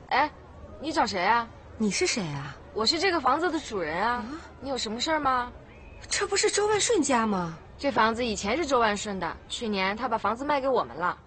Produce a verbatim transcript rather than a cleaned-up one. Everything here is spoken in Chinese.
哎，你找谁啊？ 你是谁啊？ 我是这个房子的主人啊。啊你有什么事儿吗？ 这不是周万顺家吗？ 这房子以前是周万顺的，去年他把房子卖给我们了。